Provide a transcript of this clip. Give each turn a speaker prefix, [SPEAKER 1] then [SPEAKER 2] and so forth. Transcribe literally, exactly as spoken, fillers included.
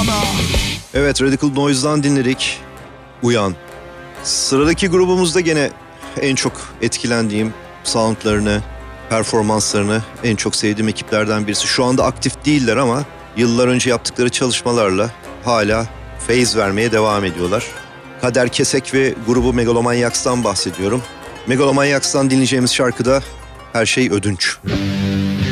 [SPEAKER 1] Evet, Radical Noise'dan dinledik. Uyan. Sıradaki grubumuzda gene en çok etkilendiğim soundlarını, performanslarını en çok sevdiğim ekiplerden birisi. Şu anda aktif değiller ama yıllar önce yaptıkları çalışmalarla hala feyz vermeye devam ediyorlar. Kader Kesek ve grubu Megalomanyacs'tan bahsediyorum. Megalomanyacs'tan dinleyeceğimiz şarkıda Her Şey Ödünç.